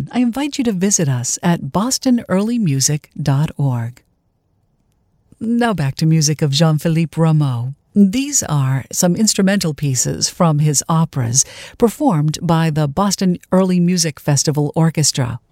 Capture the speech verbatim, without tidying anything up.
Boston, I invite you to visit us at boston early music dot org. Now back to music of Jean-Philippe Rameau. These are some instrumental pieces from his operas performed by the Boston Early Music Festival Orchestra.